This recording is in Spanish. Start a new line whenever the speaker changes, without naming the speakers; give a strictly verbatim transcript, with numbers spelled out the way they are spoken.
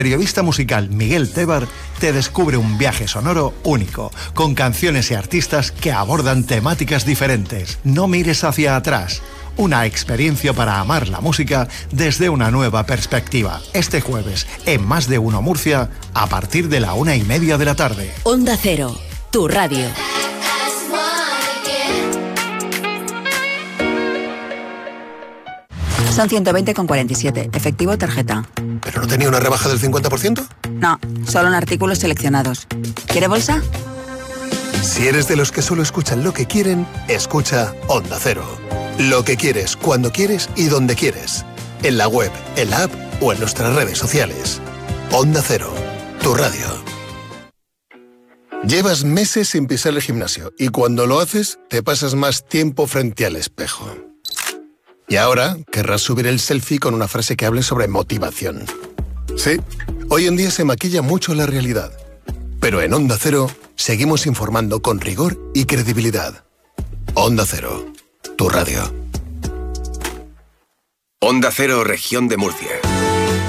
periodista musical Miguel Tebar te descubre un viaje sonoro único, con canciones y artistas que abordan temáticas diferentes. No mires hacia atrás. Una experiencia para amar la música desde una nueva perspectiva. Este jueves, en Más de Uno Murcia, a partir de la una y media de la tarde.
Onda Cero, tu radio.
Son ciento veinte con cuarenta y siete. Efectivo, tarjeta.
¿Pero no tenía una rebaja del cincuenta por ciento?
No, solo en artículos seleccionados. ¿Quiere bolsa?
Si eres de los que solo escuchan lo que quieren, escucha Onda Cero. Lo que quieres, cuando quieres y donde quieres. En la web, en la app o en nuestras redes sociales. Onda Cero, tu radio. Llevas meses sin pisar el gimnasio y cuando lo haces, te pasas más tiempo frente al espejo. Y ahora querrás subir el selfie con una frase que hable sobre motivación. Sí, hoy en día se maquilla mucho la realidad. Pero en Onda Cero seguimos informando con rigor y credibilidad. Onda Cero, tu radio.
Onda Cero, Región de Murcia.